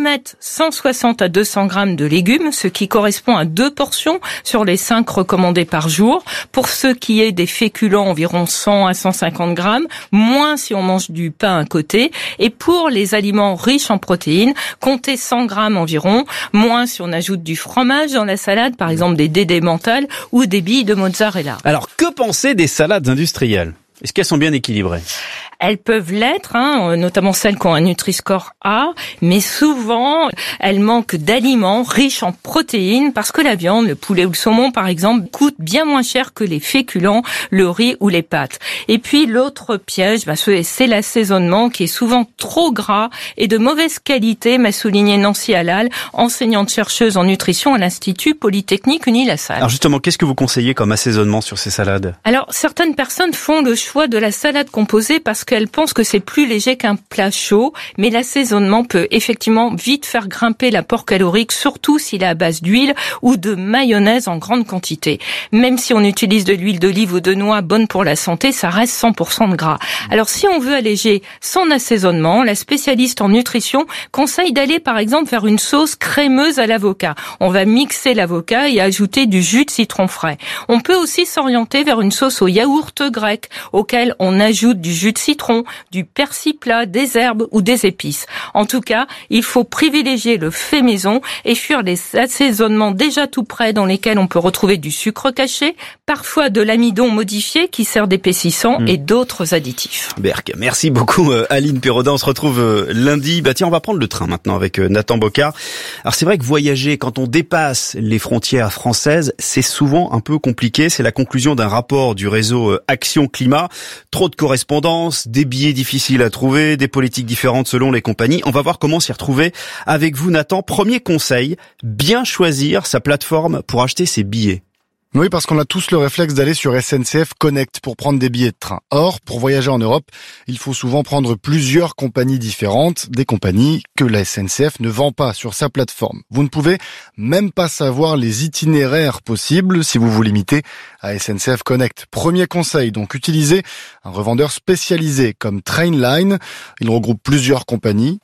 mettre 160 à 200 grammes de légumes, ce qui correspond à 2 portions sur les 5 recommandées par jour. Pour ce qui est des féculents, environ 100 à 150 grammes, moins si on mange du pain à côté. Et pour les aliments riches en protéines, comptez 100 grammes environ, moins si on ajoute du fromage dans la salade, par exemple des dés mentales ou des billes de mozzarella. Alors, que penser des salades industrielles ? Est-ce qu'elles sont bien équilibrées ? Elles peuvent l'être, notamment celles qui ont un Nutri-Score A, mais souvent, elles manquent d'aliments riches en protéines parce que la viande, le poulet ou le saumon, par exemple, coûte bien moins cher que les féculents, le riz ou les pâtes. Et puis, l'autre piège, c'est l'assaisonnement qui est souvent trop gras et de mauvaise qualité, m'a souligné Nancy Halal, enseignante-chercheuse en nutrition à l'Institut Polytechnique Uni-la-Salle. Alors justement, qu'est-ce que vous conseillez comme assaisonnement sur ces salades ? Alors, certaines personnes font le choix de la salade composée parce qu'elles pensent que c'est plus léger qu'un plat chaud, mais l'assaisonnement peut effectivement vite faire grimper l'apport calorique, surtout s'il est à base d'huile ou de mayonnaise en grande quantité. Même si on utilise de l'huile d'olive ou de noix bonne pour la santé, ça reste 100% de gras. Alors si on veut alléger son assaisonnement, la spécialiste en nutrition conseille d'aller par exemple vers une sauce crémeuse à l'avocat. On va mixer l'avocat et ajouter du jus de citron frais. On peut aussi s'orienter vers une sauce au yaourt grec, auquel on ajoute du jus de citron, du persil plat, des herbes ou des épices. En tout cas, il faut privilégier le fait maison et fuir les assaisonnements déjà tout prêts dans lesquels on peut retrouver du sucre caché, parfois de l'amidon modifié qui sert d'épaississant et d'autres additifs. Berk, merci beaucoup Aline Perrodin. On se retrouve lundi. Tiens, on va prendre le train maintenant avec Nathan Bocard. Alors c'est vrai que voyager quand on dépasse les frontières françaises, c'est souvent un peu compliqué. C'est la conclusion d'un rapport du réseau Action Climat. Trop de correspondances, des billets difficiles à trouver, des politiques différentes selon les compagnies. On va voir comment s'y retrouver avec vous, Nathan. Premier conseil, bien choisir sa plateforme pour acheter ses billets. Oui, parce qu'on a tous le réflexe d'aller sur SNCF Connect pour prendre des billets de train. Or, pour voyager en Europe, il faut souvent prendre plusieurs compagnies différentes, des compagnies que la SNCF ne vend pas sur sa plateforme. Vous ne pouvez même pas savoir les itinéraires possibles si vous vous limitez à SNCF Connect. Premier conseil, donc utilisez un revendeur spécialisé comme Trainline. Il regroupe plusieurs compagnies,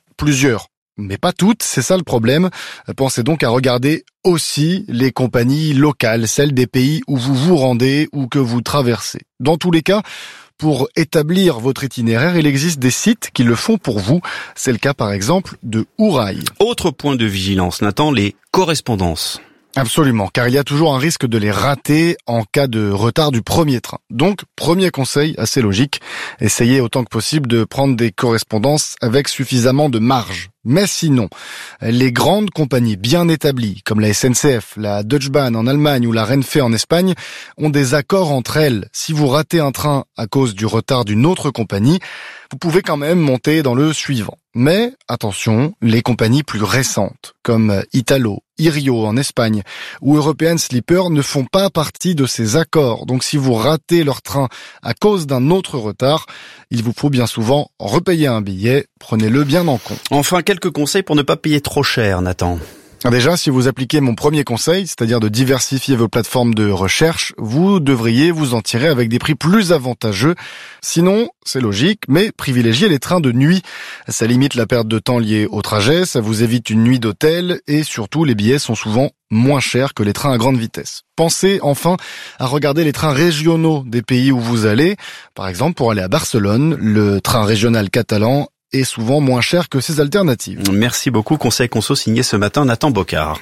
mais pas toutes, c'est ça le problème. Pensez donc à regarder aussi les compagnies locales, celles des pays où vous vous rendez ou que vous traversez. Dans tous les cas, pour établir votre itinéraire, il existe des sites qui le font pour vous. C'est le cas par exemple de Ourail. Autre point de vigilance, Nathan, les correspondances. Absolument, car il y a toujours un risque de les rater en cas de retard du premier train. Donc, premier conseil assez logique, essayez autant que possible de prendre des correspondances avec suffisamment de marge. Mais sinon, les grandes compagnies bien établies, comme la SNCF, la Deutsche Bahn en Allemagne ou la Renfe en Espagne, ont des accords entre elles. Si vous ratez un train à cause du retard d'une autre compagnie, vous pouvez quand même monter dans le suivant. Mais attention, les compagnies plus récentes, comme Italo, Irio en Espagne ou European Sleeper ne font pas partie de ces accords. Donc si vous ratez leur train à cause d'un autre retard, il vous faut bien souvent repayer un billet. Prenez-le bien en compte. Enfin, quelques conseils pour ne pas payer trop cher, Nathan. Déjà, si vous appliquez mon premier conseil, c'est-à-dire de diversifier vos plateformes de recherche, vous devriez vous en tirer avec des prix plus avantageux. Sinon, c'est logique, mais privilégiez les trains de nuit. Ça limite la perte de temps liée au trajet, ça vous évite une nuit d'hôtel et surtout, les billets sont souvent moins chers que les trains à grande vitesse. Pensez enfin à regarder les trains régionaux des pays où vous allez. Par exemple, pour aller à Barcelone, le train régional catalan est souvent moins cher que ses alternatives. Merci beaucoup. Conseil conso signé ce matin Nathan Bocard.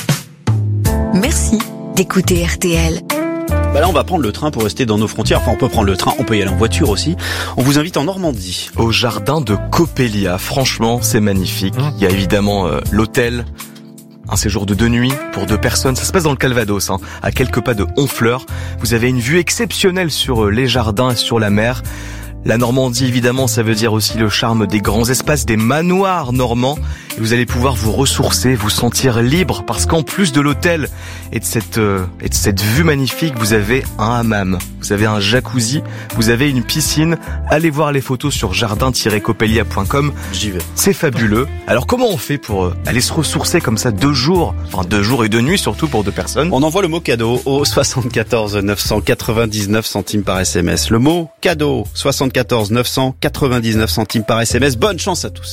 Merci d'écouter RTL. Là, on va prendre le train pour rester dans nos frontières. Enfin, on peut prendre le train, on peut y aller en voiture aussi. On vous invite en Normandie. Au jardin de Coppelia. Franchement, c'est magnifique. Il y a évidemment l'hôtel. Un séjour de 2 nuits pour 2 personnes. Ça se passe dans le Calvados, à quelques pas de Honfleur. Vous avez une vue exceptionnelle sur les jardins et sur la mer. La Normandie, évidemment, ça veut dire aussi le charme des grands espaces, des manoirs normands. Et vous allez pouvoir vous ressourcer, vous sentir libre, parce qu'en plus de l'hôtel et de cette vue magnifique, vous avez un hammam, vous avez un jacuzzi, vous avez une piscine. Allez voir les photos sur jardin-coppelia.com. J'y vais. C'est fabuleux. Alors comment on fait pour aller se ressourcer comme ça 2 jours, enfin 2 jours et 2 nuits surtout pour 2 personnes? On envoie le mot cadeau au 74 999 centimes par SMS. Le mot cadeau 74 999 centimes par SMS. Bonne chance à tous.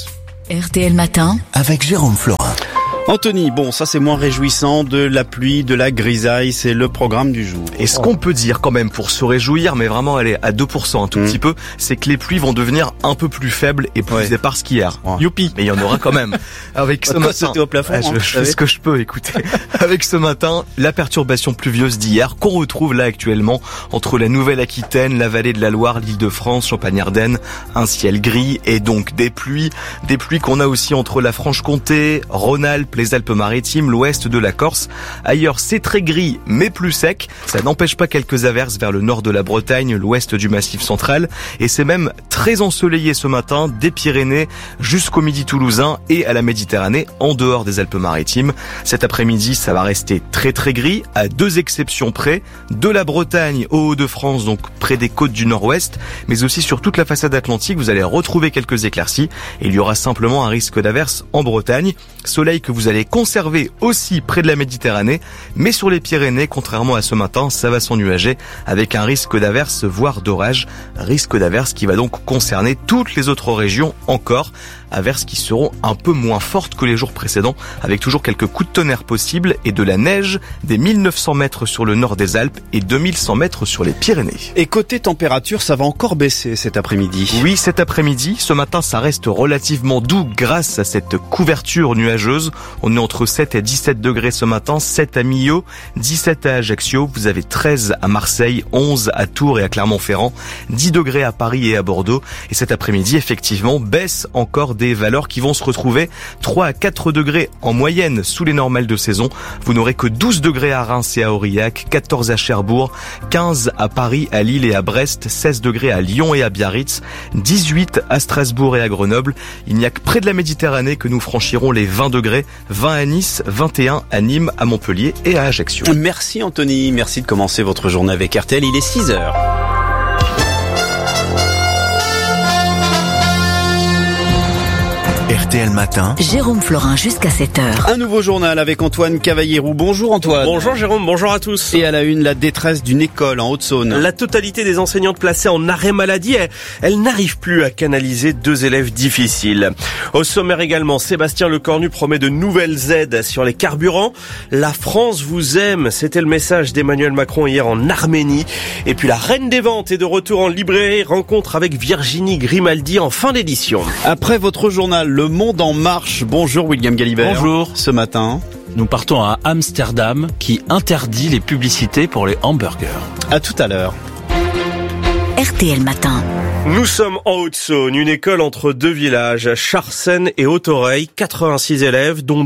RTL Matin avec Jérôme Florin. Anthony, bon, ça c'est moins réjouissant, de la pluie, de la grisaille, c'est le programme du jour. Et ce qu'on peut dire quand même pour se réjouir, mais vraiment aller à 2% un tout petit peu, c'est que les pluies vont devenir un peu plus faibles et plus éparses qu'hier. Youpi. Mais il y en aura quand même. Avec ce matin, c'était au plafond, je fais ce que je peux, écoutez. Avec ce matin, la perturbation pluvieuse d'hier qu'on retrouve là actuellement entre la Nouvelle-Aquitaine, la vallée de la Loire, l'Île-de-France, Champagne-Ardenne, un ciel gris et donc des pluies qu'on a aussi entre la Franche-Comté, Rhône-Alpes, les Alpes-Maritimes, l'ouest de la Corse. Ailleurs, c'est très gris, mais plus sec. Ça n'empêche pas quelques averses vers le nord de la Bretagne, l'ouest du Massif central. Et c'est même très ensoleillé ce matin, des Pyrénées jusqu'au midi toulousain et à la Méditerranée, en dehors des Alpes-Maritimes. Cet après-midi, ça va rester très très gris, à 2 exceptions près. De la Bretagne aux Hauts-de-France, donc près des côtes du nord-ouest, mais aussi sur toute la façade atlantique, vous allez retrouver quelques éclaircies. Et il y aura simplement un risque d'averse en Bretagne. Soleil que vous allez conserver aussi près de la Méditerranée, mais sur les Pyrénées, contrairement à ce matin, ça va s'ennuager avec un risque d'averse, voire d'orage. Risque d'averse qui va donc concerner toutes les autres régions encore. Averses qui seront un peu moins fortes que les jours précédents, avec toujours quelques coups de tonnerre possibles et de la neige, des 1900 mètres sur le nord des Alpes et 2100 mètres sur les Pyrénées. Et côté température, ça va encore baisser cet après-midi. Oui, cet après-midi, ce matin, ça reste relativement doux grâce à cette couverture nuageuse. On est entre 7 et 17 degrés ce matin, 7 à Millau, 17 à Ajaccio, vous avez 13 à Marseille, 11 à Tours et à Clermont-Ferrand, 10 degrés à Paris et à Bordeaux. Et cet après-midi, effectivement, baisse encore des valeurs qui vont se retrouver 3 à 4 degrés en moyenne sous les normales de saison. Vous n'aurez que 12 degrés à Reims et à Aurillac, 14 à Cherbourg, 15 à Paris, à Lille et à Brest, 16 degrés à Lyon et à Biarritz, 18 à Strasbourg et à Grenoble. Il n'y a que près de la Méditerranée que nous franchirons les 20 degrés, 20 à Nice, 21 à Nîmes, à Montpellier et à Ajaccio. Merci Anthony, merci de commencer votre journée avec RTL, il est 6h. RTL Matin. Jérôme Florin jusqu'à 7h. Un nouveau journal avec Antoine Cavallierou. Bonjour Antoine. Bonjour Jérôme, bonjour à tous. Et à la une, la détresse d'une école en Haute-Saône. La totalité des enseignantes placées en arrêt maladie, elles n'arrivent plus à canaliser 2 élèves difficiles. Au sommaire également, Sébastien Lecornu promet de nouvelles aides sur les carburants. La France vous aime, c'était le message d'Emmanuel Macron hier en Arménie. Et puis la reine des ventes est de retour en librairie, rencontre avec Virginie Grimaldi en fin d'édition. Après votre journal, Le Monde en marche. Bonjour William Galibert. Bonjour. Ce matin, nous partons à Amsterdam qui interdit les publicités pour les hamburgers. À tout à l'heure. RTL Matin. Nous sommes en Haute-Saône, une école entre 2 villages, Charsen et Haute-Oreille, 86 élèves, dont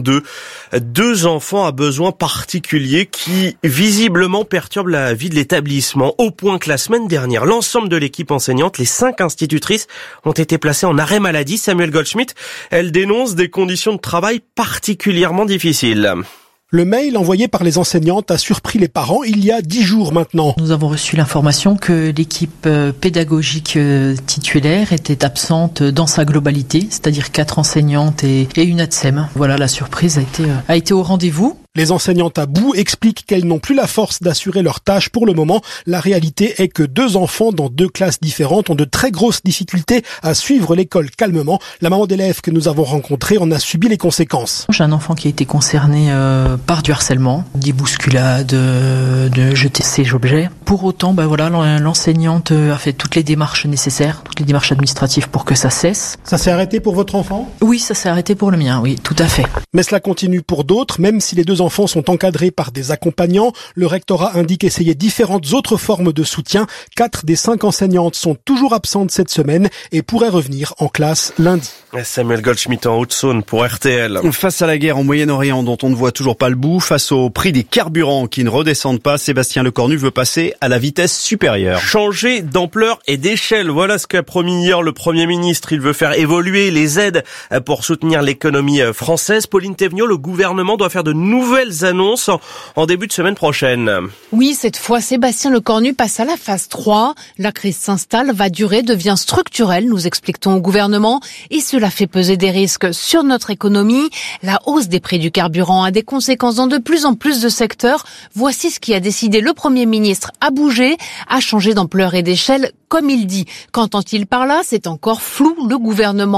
2 enfants à besoins particuliers qui visiblement perturbent la vie de l'établissement, au point que la semaine dernière, l'ensemble de l'équipe enseignante, les 5 institutrices, ont été placées en arrêt maladie. Samuel Goldschmidt, elle dénonce des conditions de travail particulièrement difficiles. Le mail envoyé par les enseignantes a surpris les parents il y a 10 jours maintenant. Nous avons reçu l'information que l'équipe pédagogique titulaire était absente dans sa globalité, c'est-à-dire 4 enseignantes et une ATSEM. Voilà, la surprise a été au rendez-vous. Les enseignantes à bout expliquent qu'elles n'ont plus la force d'assurer leurs tâches pour le moment. La réalité est que 2 enfants dans 2 classes différentes ont de très grosses difficultés à suivre l'école calmement. La maman d'élève que nous avons rencontrée en a subi les conséquences. J'ai un enfant qui a été concerné par du harcèlement, des bousculades, de jeter ses objets. Pour autant, l'enseignante a fait toutes les démarches nécessaires, toutes les démarches administratives pour que ça cesse. Ça s'est arrêté pour votre enfant ? Oui, ça s'est arrêté pour le mien, oui, tout à fait. Mais cela continue pour d'autres, même si les 2 enfants sont encadrés par des accompagnants. Le rectorat indique essayer différentes autres formes de soutien. 4 des 5 enseignantes sont toujours absentes cette semaine et pourraient revenir en classe lundi. Samuel Goldschmidt en Haute-Saône pour RTL. Face à la guerre en Moyen-Orient dont on ne voit toujours pas le bout, face au prix des carburants qui ne redescendent pas, Sébastien Lecornu veut passer à la vitesse supérieure. Changer d'ampleur et d'échelle, voilà ce qu'a promis hier le Premier ministre. Il veut faire évoluer les aides pour soutenir l'économie française. Pauline Thévenot, le gouvernement doit faire de nouvelles annonces en début de semaine prochaine. Oui, cette fois, Sébastien Lecornu passe à la phase 3. La crise s'installe, va durer, devient structurelle, nous explique-t-on au gouvernement. Et cela fait peser des risques sur notre économie. La hausse des prix du carburant a des conséquences dans de plus en plus de secteurs. Voici ce qui a décidé le Premier ministre à bouger, à changer d'ampleur et d'échelle, comme il dit. Qu'entend-il par là ? C'est encore flou. Le gouvernement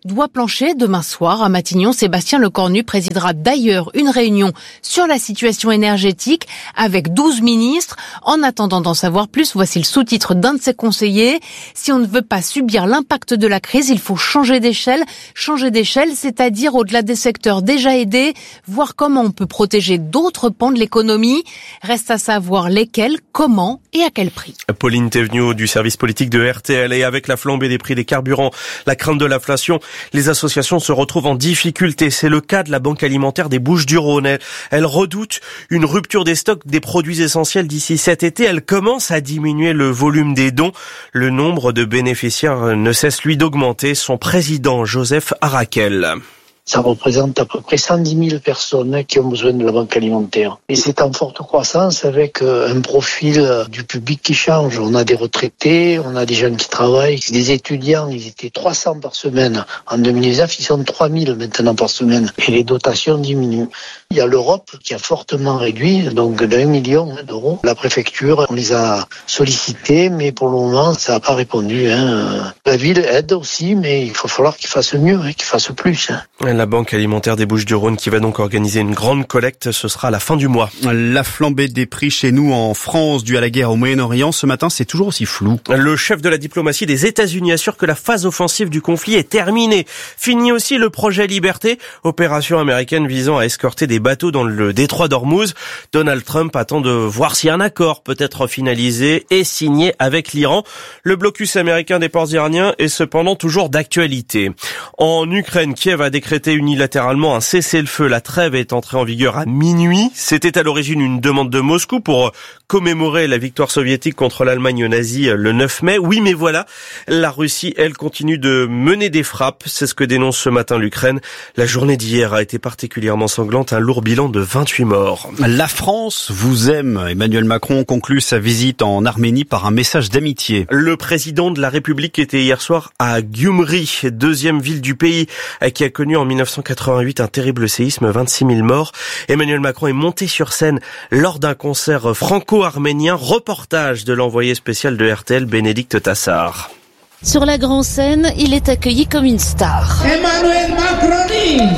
doit plancher demain soir à Matignon. Sébastien Lecornu présidera d'ailleurs une réunion sur la situation énergétique avec 12 ministres. En attendant d'en savoir plus, voici le sous-titre d'un de ses conseillers. Si on ne veut pas subir l'impact de la crise, il faut changer d'échelle. Changer d'échelle, c'est-à-dire au-delà des secteurs déjà aidés, voir comment on peut protéger d'autres pans de l'économie. Reste à savoir lesquels, comment et à quel prix. Pauline Thévenoud du service politique de RTL. Et avec la flambée des prix des carburants, la crainte de l'inflation, les associations se retrouvent en difficulté. C'est le cas de la Banque alimentaire des Bouches-du-Rhône. Elle redoute une rupture des stocks des produits essentiels d'ici cet été. Elle commence à diminuer le volume des dons. Le nombre de bénéficiaires ne cesse lui d'augmenter. Son président Joseph Arakel. Ça représente à peu près 110 000 personnes qui ont besoin de la banque alimentaire. Et c'est en forte croissance avec un profil du public qui change. On a des retraités, on a des gens qui travaillent, des étudiants. Ils étaient 300 par semaine. En 2019, ils sont 3000 maintenant par semaine. Et les dotations diminuent. Il y a l'Europe qui a fortement réduit, donc d'1 million d'euros. La préfecture, on les a sollicités, mais pour le moment, ça n'a pas répondu. La ville aide aussi, mais il va falloir qu'ils fassent mieux, qu'ils fassent plus. La Banque alimentaire des Bouches-du-Rhône qui va donc organiser une grande collecte, ce sera à la fin du mois. La flambée des prix chez nous en France due à la guerre au Moyen-Orient, ce matin, c'est toujours aussi flou. Le chef de la diplomatie des États-Unis assure que la phase offensive du conflit est terminée. Fini aussi le projet Liberté, opération américaine visant à escorter des bateaux dans le détroit d'Ormuz. Donald Trump attend de voir si un accord peut être finalisé et signé avec l'Iran. Le blocus américain des ports iraniens est cependant toujours d'actualité. En Ukraine, Kiev a décrété unilatéralement un cessez-le-feu. La trêve est entrée en vigueur à minuit. C'était à l'origine une demande de Moscou pour commémorer la victoire soviétique contre l'Allemagne nazie le 9 mai. Oui, mais voilà, la Russie, elle, continue de mener des frappes. C'est ce que dénonce ce matin l'Ukraine. La journée d'hier a été particulièrement sanglante. Un lourd bilan de 28 morts. La France vous aime. Emmanuel Macron conclut sa visite en Arménie par un message d'amitié. Le président de la République était hier soir à Gyumri, deuxième ville du pays, qui a connu en 1988 un terrible séisme, 26 000 morts. Emmanuel Macron est monté sur scène lors d'un concert franco-arménien. Reportage de l'envoyé spécial de RTL, Bénédicte Tassard. Sur la grande scène, il est accueilli comme une star. Emmanuel Macron.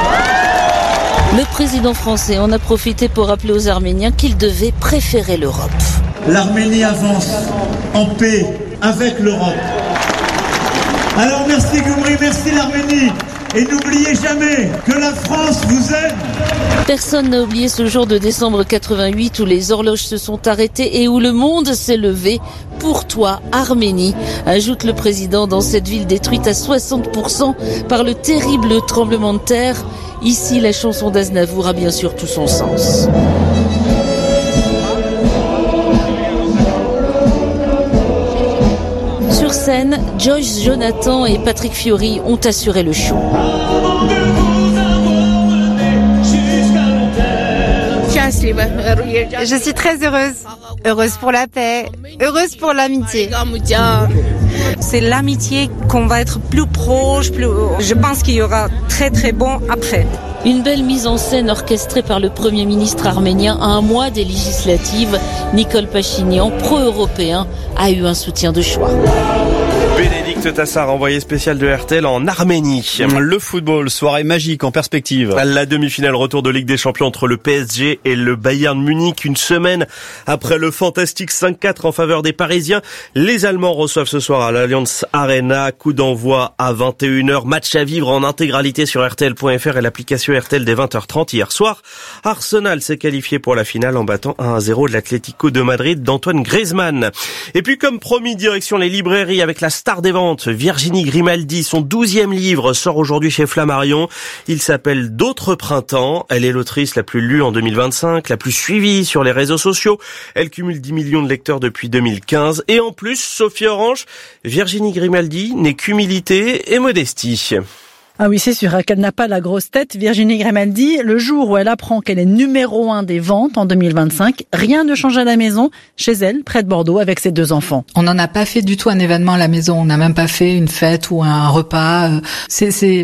Le président français en a profité pour rappeler aux Arméniens qu'ils devaient préférer l'Europe. L'Arménie avance en paix avec l'Europe. Alors merci Gyumri, merci l'Arménie. Et n'oubliez jamais que la France vous aime. Personne n'a oublié ce jour de décembre 88 où les horloges se sont arrêtées et où le monde s'est levé. Pour toi, Arménie, ajoute le président dans cette ville détruite à 60% par le terrible tremblement de terre. Ici, la chanson d'Aznavour a bien sûr tout son sens. Sur scène, Joyce Jonathan et Patrick Fiori ont assuré le show. Je suis très heureuse. Heureuse pour la paix, heureuse pour l'amitié. C'est l'amitié qu'on va être plus proche, je pense qu'il y aura très très bon après. Une belle mise en scène orchestrée par le Premier ministre arménien à un mois des législatives. Nicole Pachinian, pro-européen, a eu un soutien de choix. Bénédicte Tassard, envoyé spécial de RTL en Arménie. Le football, soirée magique en perspective. La demi-finale retour de Ligue des Champions entre le PSG et le Bayern Munich. Une semaine après le fantastique 5-4 en faveur des Parisiens, les Allemands reçoivent ce soir à l'Allianz Arena. Coup d'envoi à 21h. Match à vivre en intégralité sur RTL.fr et l'application RTL dès 20h30. Hier soir, Arsenal s'est qualifié pour la finale en battant 1-0 de l'Atlético de Madrid d'Antoine Griezmann. Et puis comme promis, direction les librairies avec la star des ventes, Virginie Grimaldi. Son 12e livre sort aujourd'hui chez Flammarion. Il s'appelle D'autres printemps. Elle est l'autrice la plus lue en 2025, la plus suivie sur les réseaux sociaux. Elle cumule 10 millions de lecteurs depuis 2015. Et en plus, Sophie Orange, Virginie Grimaldi n'est qu'humilité et modestie. Ah oui, c'est sûr, qu'elle n'a pas la grosse tête. Virginie Grimaldi, le jour où elle apprend qu'elle est numéro 1 des ventes en 2025, rien ne change à la maison, chez elle, près de Bordeaux, avec ses 2 enfants. On n'en a pas fait du tout un événement à la maison, on n'a même pas fait une fête ou un repas.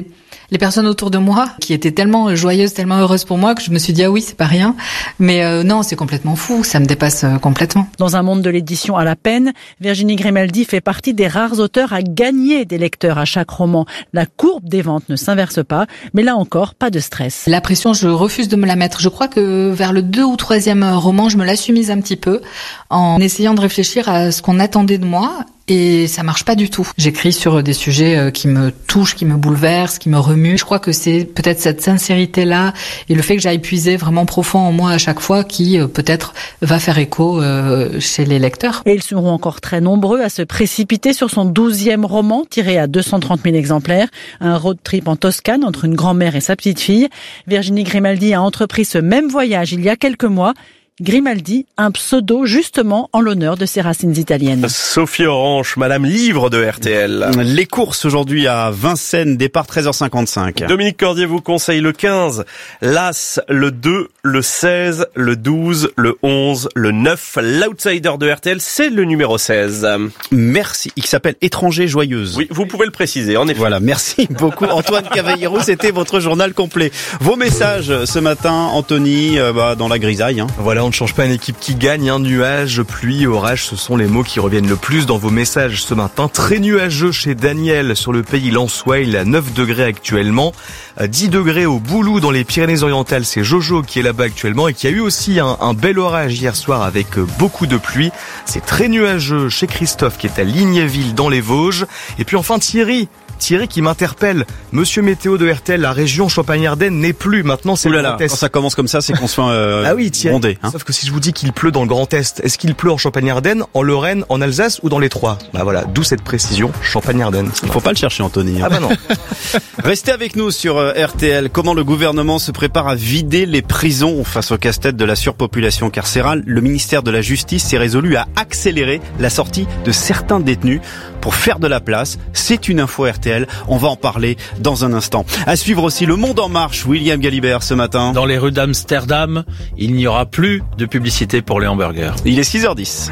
Les personnes autour de moi qui étaient tellement joyeuses, tellement heureuses pour moi que je me suis dit ah oui, c'est pas rien. Mais non, c'est complètement fou, ça me dépasse complètement. Dans un monde de l'édition à la peine, Virginie Grimaldi fait partie des rares auteurs à gagner des lecteurs à chaque roman. La courbe des ventes ne s'inverse pas, mais là encore, pas de stress. La pression, je refuse de me la mettre. Je crois que vers le 2 ou 3e roman, je me la suis mise un petit peu en essayant de réfléchir à ce qu'on attendait de moi. Et ça marche pas du tout. J'écris sur des sujets qui me touchent, qui me bouleversent, qui me remuent. Je crois que c'est peut-être cette sincérité-là et le fait que j'aille puiser vraiment profond en moi à chaque fois qui peut-être va faire écho chez les lecteurs. Et ils seront encore très nombreux à se précipiter sur son 12e roman tiré à 230 000 exemplaires. Un road trip en Toscane entre une grand-mère et sa petite-fille. Virginie Grimaldi a entrepris ce même voyage il y a quelques mois. Grimaldi, un pseudo justement en l'honneur de ses racines italiennes. Sophie Orange, Madame Livre de RTL. Les courses aujourd'hui à Vincennes, départ 13h55. Dominique Cordier vous conseille le 15, l'As, le 2, le 16, le 12, le 11, le 9. L'outsider de RTL, c'est le numéro 16. Merci. Il s'appelle Étranger Joyeuse. Oui, vous pouvez le préciser, en effet. Voilà, merci beaucoup. Antoine Cavallero, c'était votre journal complet. Vos messages ce matin, Anthony, dans la grisaille. Voilà, on ne change pas une équipe qui gagne. Nuage, pluie, orage, ce sont les mots qui reviennent le plus dans vos messages ce matin. Très nuageux chez Daniel sur le pays lensois. Il a 9 degrés actuellement. 10 degrés au Boulou dans les Pyrénées-Orientales. C'est Jojo qui est là-bas actuellement et qui a eu aussi un bel orage hier soir avec beaucoup de pluie. C'est très nuageux chez Christophe qui est à Ligneville dans les Vosges. Et puis enfin Thierry qui m'interpelle. Monsieur Météo de RTL, la région Champagne-Ardenne n'est plus. Maintenant, c'est le Grand Est. Quand ça commence comme ça, c'est qu'on se fait ah oui, Thierry. Gronder, hein. Sauf que si je vous dis qu'il pleut dans le Grand Est, est-ce qu'il pleut en Champagne-Ardenne, en Lorraine, en Alsace ou dans les trois? Bah voilà, d'où cette précision, Champagne-Ardenne. Il faut pas le chercher, Anthony. Ah bah non. Restez avec nous sur RTL. Comment le gouvernement se prépare à vider les prisons face au casse-tête de la surpopulation carcérale? Le ministère de la Justice s'est résolu à accélérer la sortie de certains détenus pour faire de la place. C'est une info RTL. On va en parler dans un instant. À suivre aussi Le Monde en Marche. William Galibert ce matin. Dans les rues d'Amsterdam, il n'y aura plus de publicité pour les hamburgers. Il est 6h10.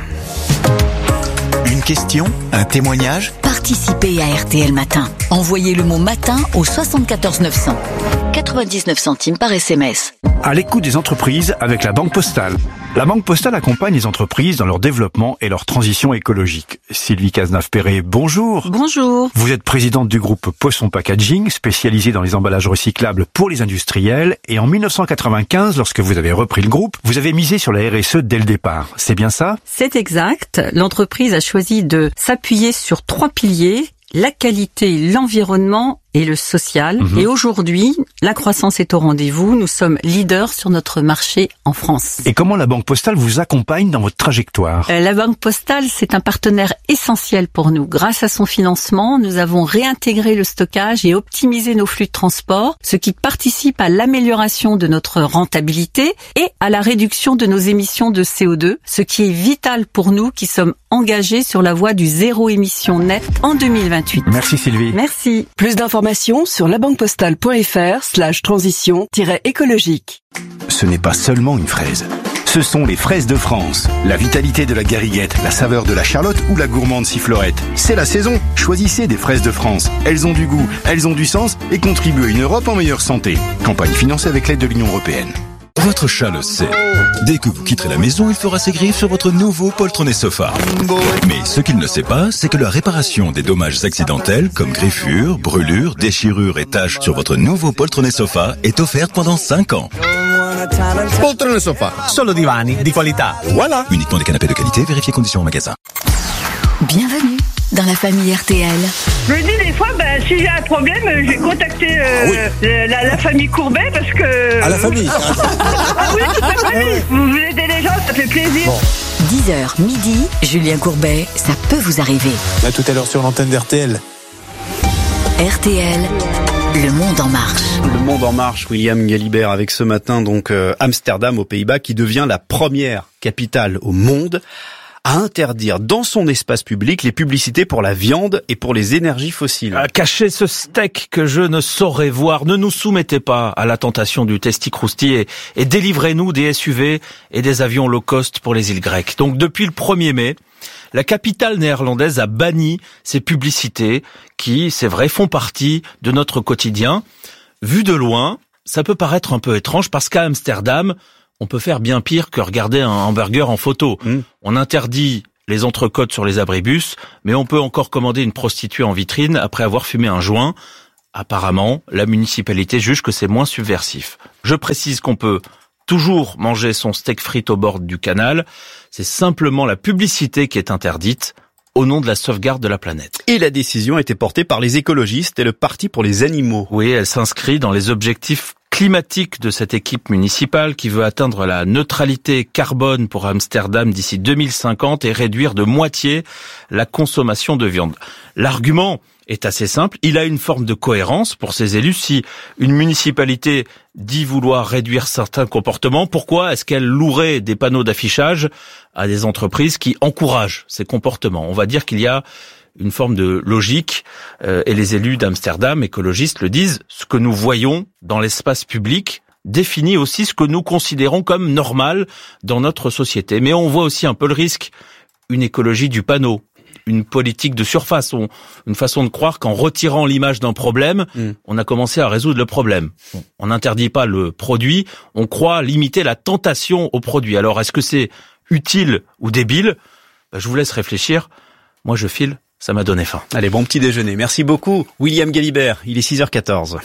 Une question, un témoignage. Participez à RTL Matin. Envoyez le mot matin au 74 900. 99 centimes par SMS. À l'écoute des entreprises avec la Banque Postale. La Banque Postale accompagne les entreprises dans leur développement et leur transition écologique. Sylvie Cazenave-Perret, bonjour. Bonjour. Vous êtes présidente du groupe Poisson Packaging, spécialisé dans les emballages recyclables pour les industriels. Et en 1995, lorsque vous avez repris le groupe, vous avez misé sur la RSE dès le départ. C'est bien ça? C'est exact. L'entreprise a choisi de s'appuyer sur 3 piliers: la qualité, l'environnement et le social. Et aujourd'hui, la croissance est au rendez-vous. Nous sommes leaders sur notre marché en France. Et comment la Banque Postale vous accompagne dans votre trajectoire? La Banque Postale, c'est un partenaire essentiel pour nous. Grâce à son financement, nous avons réintégré le stockage et optimisé nos flux de transport, ce qui participe à l'amélioration de notre rentabilité et à la réduction de nos émissions de CO2, ce qui est vital pour nous qui sommes engagés sur la voie du zéro émission net en 2028. Merci Sylvie. Merci. Plus d'informations sur labanquepostale.fr/transition-écologique. Ce n'est pas seulement une fraise. Ce sont les fraises de France. La vitalité de la gariguette, la saveur de la charlotte ou la gourmande sifflorette. C'est la saison. Choisissez des fraises de France. Elles ont du goût, elles ont du sens et contribuent à une Europe en meilleure santé. Campagne financée avec l'aide de l'Union européenne. Votre chat le sait. Dès que vous quitterez la maison, il fera ses griffes sur votre nouveau poltronné sofa. Mais ce qu'il ne sait pas, c'est que la réparation des dommages accidentels, comme griffures, brûlures, déchirures et taches sur votre nouveau poltronné sofa, est offerte pendant 5 ans. Poltrone sofa, solo divani di qualità. Voilà. Uniquement des canapés de qualité, vérifiez conditions en magasin. Bienvenue dans la famille RTL. Je me dis des fois, si j'ai un problème, je vais contacter la famille Courbet parce que... À la famille. Ah oui, toute la famille. Vous aidez les gens, ça fait plaisir. Bon. 10h midi, Julien Courbet, ça peut vous arriver. À tout à l'heure sur l'antenne d'RTL. RTL, Le Monde en Marche. Le Monde en Marche, William Galibert, avec ce matin donc Amsterdam aux Pays-Bas qui devient la première capitale au monde à interdire dans son espace public les publicités pour la viande et pour les énergies fossiles. Cachez ce steak que je ne saurais voir. Ne nous soumettez pas à la tentation du testi-crousti et délivrez-nous des SUV et des avions low cost pour les îles grecques. Donc depuis le 1er mai, la capitale néerlandaise a banni ces publicités qui, c'est vrai, font partie de notre quotidien. vu de loin, ça peut paraître un peu étrange parce qu'à Amsterdam, on peut faire bien pire que regarder un hamburger en photo. On interdit les entrecôtes sur les abribus, mais on peut encore commander une prostituée en vitrine après avoir fumé un joint. Apparemment, la municipalité juge que c'est moins subversif. Je précise qu'on peut toujours manger son steak frites au bord du canal. C'est simplement la publicité qui est interdite au nom de la sauvegarde de la planète. Et la décision a été portée par les écologistes et le Parti pour les animaux. Oui, elle s'inscrit dans les objectifs climatique de cette équipe municipale qui veut atteindre la neutralité carbone pour Amsterdam d'ici 2050 et réduire de moitié la consommation de viande. L'argument est assez simple, il a une forme de cohérence pour ses élus. Si une municipalité dit vouloir réduire certains comportements, pourquoi est-ce qu'elle louerait des panneaux d'affichage à des entreprises qui encouragent ces comportements? On va dire qu'il y a une forme de logique, et les élus d'Amsterdam, écologistes, le disent, ce que nous voyons dans l'espace public définit aussi ce que nous considérons comme normal dans notre société. Mais on voit aussi un peu le risque, une écologie du panneau, une politique de surface, une façon de croire qu'en retirant l'image d'un problème, on a commencé à résoudre le problème. On n'interdit pas le produit, on croit limiter la tentation au produit. Alors est-ce que c'est utile ou débile? Je vous laisse réfléchir. Moi je file. Ça m'a donné faim. Allez, bon petit déjeuner. Merci beaucoup, William Galibert. Il est 6h14.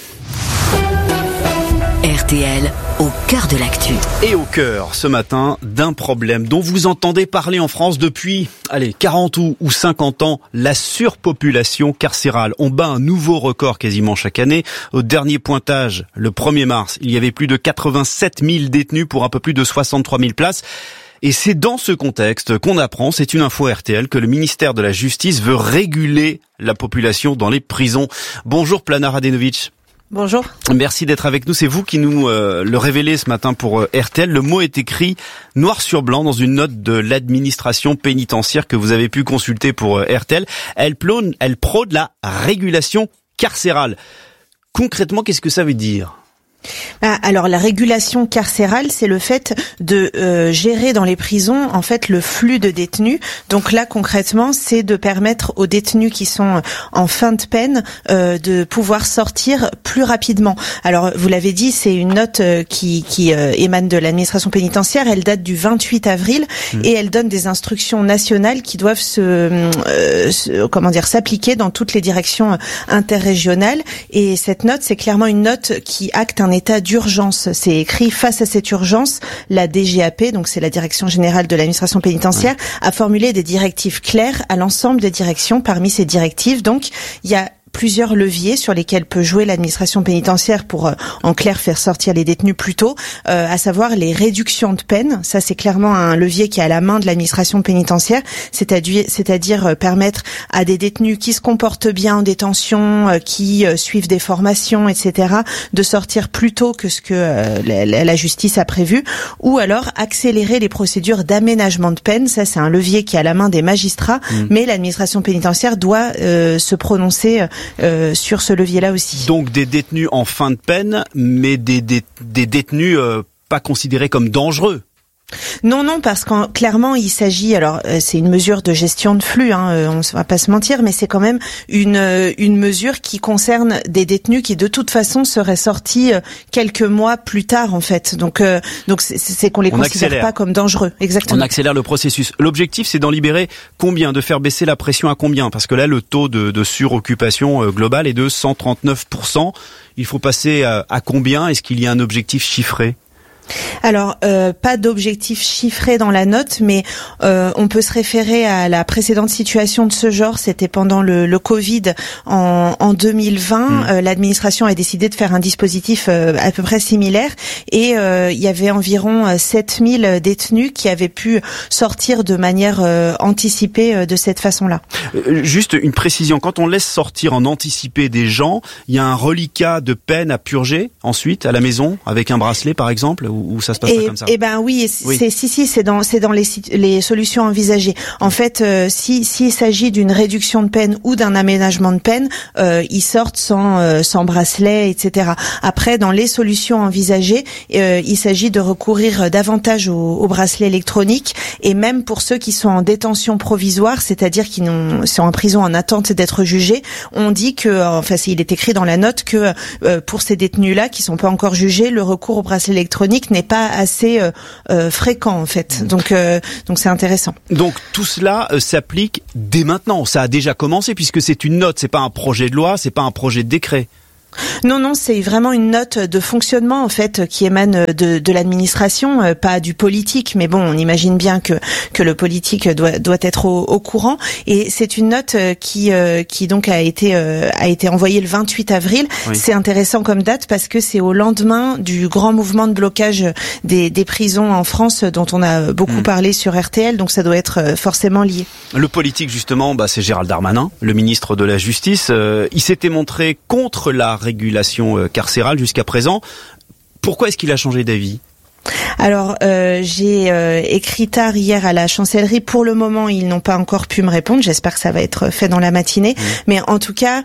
RTL, au cœur de l'actu. Et au cœur, ce matin, d'un problème dont vous entendez parler en France depuis, 40 ou 50 ans, la surpopulation carcérale. On bat un nouveau record quasiment chaque année. Au dernier pointage, le 1er mars, il y avait plus de 87 000 détenus pour un peu plus de 63 000 places. Et c'est dans ce contexte qu'on apprend, c'est une info RTL, que le ministère de la Justice veut réguler la population dans les prisons. Bonjour Plana Radenovic. Bonjour. Merci d'être avec nous. C'est vous qui nous le révélez ce matin pour RTL. Le mot est écrit noir sur blanc dans une note de l'administration pénitentiaire que vous avez pu consulter pour RTL. Elle prône la régulation carcérale. Concrètement, qu'est-ce que ça veut dire ? Alors la régulation carcérale, c'est le fait de gérer dans les prisons en fait le flux de détenus. Donc là concrètement, c'est de permettre aux détenus qui sont en fin de peine de pouvoir sortir plus rapidement. Alors vous l'avez dit, c'est une note qui émane de l'administration pénitentiaire. Elle date du 28 avril et elle donne des instructions nationales qui doivent s'appliquer dans toutes les directions interrégionales. Et cette note, c'est clairement une note qui acte un état d'urgence. C'est écrit face à cette urgence, la DGAP, donc c'est la Direction Générale de l'Administration Pénitentiaire, a formulé des directives claires à l'ensemble des directions. Parmi ces directives, donc, il y a plusieurs leviers sur lesquels peut jouer l'administration pénitentiaire pour, en clair, faire sortir les détenus plus tôt, à savoir les réductions de peine. Ça, c'est clairement un levier qui est à la main de l'administration pénitentiaire, c'est-à-dire permettre à des détenus qui se comportent bien en détention, qui suivent des formations, etc., de sortir plus tôt que ce que la justice a prévu, ou alors accélérer les procédures d'aménagement de peine. Ça, c'est un levier qui est à la main des magistrats, mais l'administration pénitentiaire doit se prononcer sur ce levier-là aussi. Donc des détenus en fin de peine, mais des détenus pas considérés comme dangereux. Non, parce que clairement il s'agit, alors c'est une mesure de gestion de flux, on va pas se mentir, mais c'est quand même une mesure qui concerne des détenus qui de toute façon seraient sortis quelques mois plus tard en fait. Donc c'est qu'on les considère pas comme dangereux. Exactement. On accélère le processus. L'objectif c'est d'en libérer combien, de faire baisser la pression à combien ? Parce que là le taux de suroccupation globale est de 139%. Il faut passer à combien ? Est-ce qu'il y a un objectif chiffré ? Alors, pas d'objectif chiffré dans la note, mais on peut se référer à la précédente situation de ce genre. C'était pendant le Covid en 2020. L'administration a décidé de faire un dispositif à peu près similaire et il y avait environ 7000 détenus qui avaient pu sortir de manière anticipée de cette façon-là. Juste une précision, quand on laisse sortir en anticipé des gens, il y a un reliquat de peine à purger ensuite à la maison avec un bracelet par exemple ? ou ça se passe pas comme ça? Eh ben oui, c'est dans les solutions envisagées. En fait, s'il s'agit d'une réduction de peine ou d'un aménagement de peine, ils sortent sans bracelet, etc. Après, dans les solutions envisagées, il s'agit de recourir davantage au bracelet électronique, et même pour ceux qui sont en détention provisoire, c'est-à-dire qui sont en prison en attente d'être jugés, on dit que, enfin, il est écrit dans la note que pour ces détenus-là qui sont pas encore jugés, le recours au bracelet électronique n'est pas assez fréquent en fait. Donc c'est intéressant. Donc tout cela s'applique dès maintenant. Ça a déjà commencé puisque c'est une note, c'est pas un projet de loi, c'est pas un projet de décret. Non, c'est vraiment une note de fonctionnement en fait qui émane de l'administration, pas du politique. Mais bon, on imagine bien que le politique doit être au courant. Et c'est une note qui donc a été envoyée le 28 avril. Oui. C'est intéressant comme date parce que c'est au lendemain du grand mouvement de blocage des prisons en France dont on a beaucoup parlé sur RTL. Donc ça doit être forcément lié. Le politique justement, c'est Gérald Darmanin, le ministre de la Justice. Il s'était montré contre la régulation carcérale jusqu'à présent. Pourquoi est-ce qu'il a changé d'avis ? Alors, j'ai écrit tard hier à la chancellerie. Pour le moment, ils n'ont pas encore pu me répondre. J'espère que ça va être fait dans la matinée. Mais en tout cas,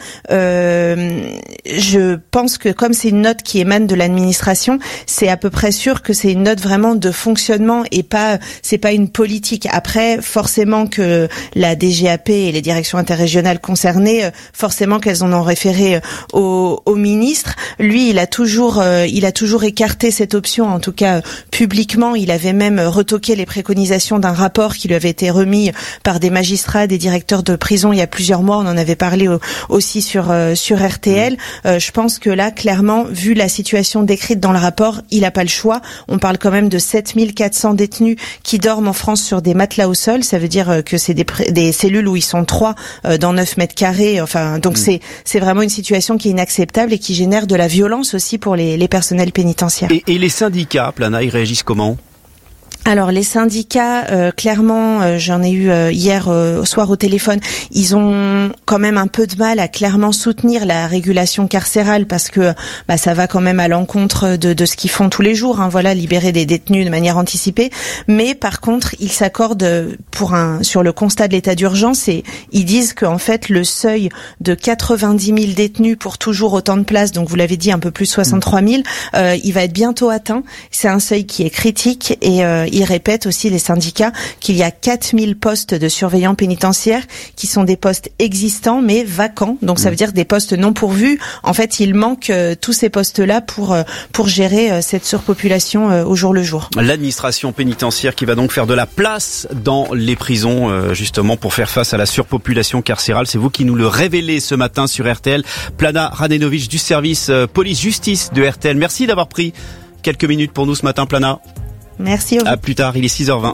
je pense que comme c'est une note qui émane de l'administration, c'est à peu près sûr que c'est une note vraiment de fonctionnement et c'est pas une politique. Après, forcément que la DGAP et les directions interrégionales concernées, forcément qu'elles en ont référé au ministre. Lui, il a toujours écarté cette option, en tout cas publiquement. Il avait même retoqué les préconisations d'un rapport qui lui avait été remis par des magistrats, des directeurs de prison il y a plusieurs mois. On en avait parlé aussi sur RTL. Je pense que là, clairement, vu la situation décrite dans le rapport, il n'a pas le choix. On parle quand même de 7400 détenus qui dorment en France sur des matelas au sol. Ça veut dire que c'est des cellules où ils sont 3 dans 9 mètres carrés. Enfin, donc c'est vraiment une situation qui est inacceptable et qui génère de la violence aussi pour les personnels pénitentiaires. Et les syndicats, Plana, ils réagissent comment ? Alors les syndicats, clairement, j'en ai eu hier au soir au téléphone, ils ont quand même un peu de mal à clairement soutenir la régulation carcérale parce que ça va quand même à l'encontre de ce qu'ils font tous les jours, libérer des détenus de manière anticipée. Mais par contre, ils s'accordent sur le constat de l'état d'urgence et ils disent qu'en fait le seuil de 90 000 détenus pour toujours autant de places, donc vous l'avez dit un peu plus 63 000, il va être bientôt atteint. C'est un seuil qui est critique et ils répètent aussi, les syndicats, qu'il y a 4000 postes de surveillants pénitentiaires qui sont des postes existants mais vacants. Donc ça veut dire des postes non pourvus. En fait, il manque tous ces postes-là pour gérer cette surpopulation au jour le jour. L'administration pénitentiaire qui va donc faire de la place dans les prisons justement pour faire face à la surpopulation carcérale. C'est vous qui nous le révélez ce matin sur RTL. Plana Radenovic du service police-justice de RTL. Merci d'avoir pris quelques minutes pour nous ce matin, Plana. Merci. À plus tard, il est 6h20.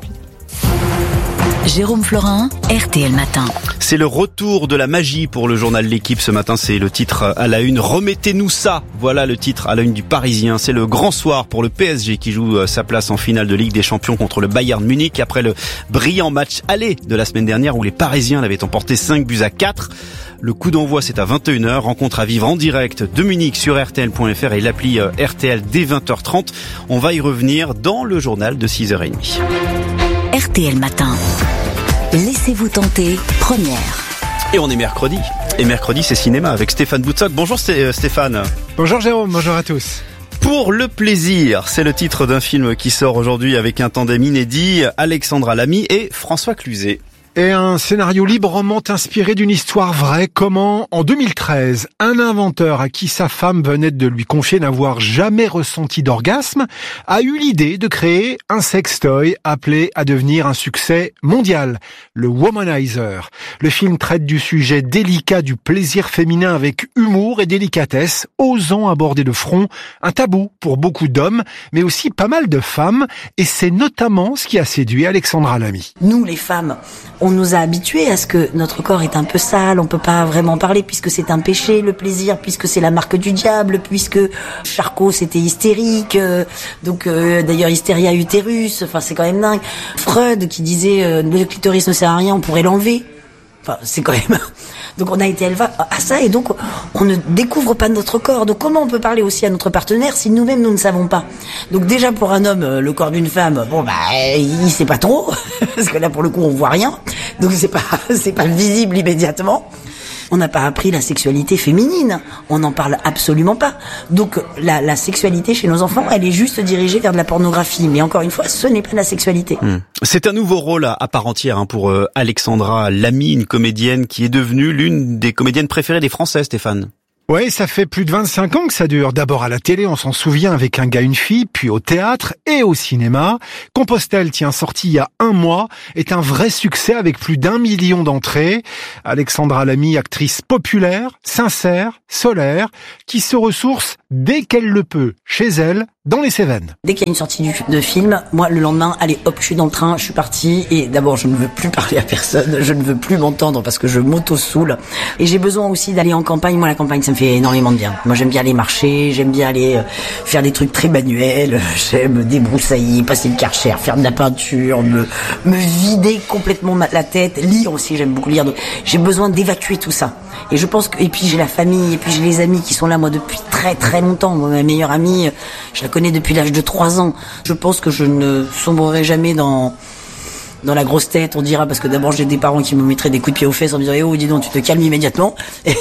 Jérôme Florin, RTL Matin. C'est le retour de la magie pour le journal L'Équipe. Ce matin, c'est le titre à la une. Remettez-nous ça. Voilà le titre à la une du Parisien. C'est le grand soir pour le PSG qui joue sa place en finale de Ligue des Champions contre le Bayern Munich après le brillant match aller de la semaine dernière où les Parisiens l'avaient emporté 5-4. Le coup d'envoi, c'est à 21h. Rencontre à vivre en direct de Munich sur RTL.fr et l'appli RTL dès 20h30. On va y revenir dans le journal de 6h30. RTL Matin. Laissez-vous tenter, première. Et on est mercredi. Et mercredi, c'est cinéma avec Stéphane Boutsock. Bonjour Stéphane. Bonjour Jérôme, bonjour à tous. Pour le plaisir, c'est le titre d'un film qui sort aujourd'hui avec un tandem inédit, Alexandra Lamy et François Cluzet. Et un scénario librement inspiré d'une histoire vraie. Comment, en 2013, un inventeur à qui sa femme venait de lui confier n'avoir jamais ressenti d'orgasme a eu l'idée de créer un sextoy appelé à devenir un succès mondial, le Womanizer. Le film traite du sujet délicat du plaisir féminin avec humour et délicatesse, osant aborder de front un tabou pour beaucoup d'hommes, mais aussi pas mal de femmes. Et c'est notamment ce qui a séduit Alexandra Lamy. Nous, les femmes, on nous a habitués à ce que notre corps est un peu sale, on peut pas vraiment parler puisque c'est un péché, le plaisir, puisque c'est la marque du diable, puisque Charcot c'était hystérique, d'ailleurs hystéria utérus, enfin c'est quand même dingue. Freud qui disait le clitoris ne sert à rien, on pourrait l'enlever. Enfin, c'est quand même... Donc on a été élevé à ça et donc on ne découvre pas notre corps. Donc comment on peut parler aussi à notre partenaire si nous-mêmes nous ne savons pas? Donc déjà pour un homme, le corps d'une femme, il sait pas trop parce que là pour le coup on voit rien. Donc c'est pas visible immédiatement. On n'a pas appris la sexualité féminine. On n'en parle absolument pas. Donc la sexualité chez nos enfants, elle est juste dirigée vers de la pornographie. Mais encore une fois, ce n'est pas la sexualité. C'est un nouveau rôle à part entière pour Alexandra Lamy, une comédienne qui est devenue l'une des comédiennes préférées des Français, Stéphane. Ouais, ça fait plus de 25 ans que ça dure. D'abord à la télé, on s'en souvient, avec Un gars, une fille, puis au théâtre et au cinéma. Compostelle, sorti il y a 1 mois, est un vrai succès avec plus d'1 million d'entrées. Alexandra Lamy, actrice populaire, sincère, solaire, qui se ressource dès qu'elle le peut, chez elle, dans les Cévennes. Dès qu'il y a une sortie de film, moi le lendemain, allez hop, je suis dans le train, je suis partie et d'abord je ne veux plus parler à personne, je ne veux plus m'entendre parce que je m'auto-soule et j'ai besoin aussi d'aller en campagne. Moi la campagne ça me fait énormément de bien. Moi j'aime bien aller marcher, j'aime bien aller faire des trucs très manuels, j'aime débroussailler, passer le karcher, faire de la peinture, me vider complètement la tête, lire aussi, j'aime beaucoup lire, donc j'ai besoin d'évacuer tout ça. Et je pense que, et puis j'ai la famille, et puis j'ai les amis qui sont là moi depuis très très longtemps. Moi, ma meilleure amie, je la connais depuis l'âge de 3 ans. Je pense que je ne sombrerai jamais dans la grosse tête, on dira, parce que d'abord j'ai des parents qui me mettraient des coups de pied aux fesses en me disant oh dis donc tu te calmes immédiatement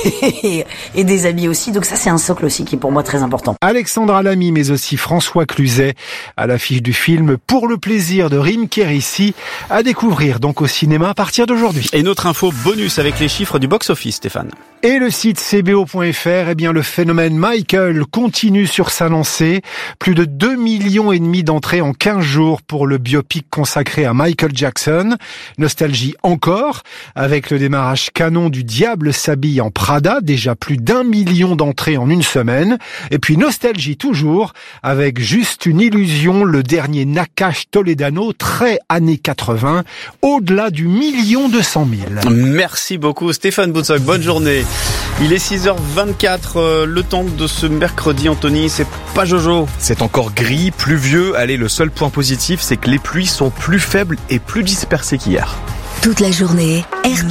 et des amis aussi, donc ça c'est un socle aussi qui est pour moi très important. Alexandra Lamy mais aussi François Cluzet à l'affiche du film Pour le plaisir de Rim Kérissi, à découvrir donc au cinéma à partir d'aujourd'hui. Et notre info bonus avec les chiffres du box-office, Stéphane. Et le site cbo.fr, eh bien le phénomène Michael continue sur sa lancée. Plus de 2,5 millions d'entrées en 15 jours pour le biopic consacré à Michael Jackson. Nostalgie encore, avec le démarrage canon du Diable s'habille en Prada, déjà plus d'1 million d'entrées en une semaine. Et puis nostalgie toujours, avec Juste une illusion, le dernier Nakash Toledano, très années 80, au-delà du 1 200 000. Merci beaucoup Stéphane Boutsock, bonne journée. Il est 6h24, le temps de ce mercredi, Anthony, c'est pas Jojo. C'est encore gris, pluvieux. Allez, le seul point positif, c'est que les pluies sont plus faibles et plus dispersées qu'hier. Toute la journée, RTL.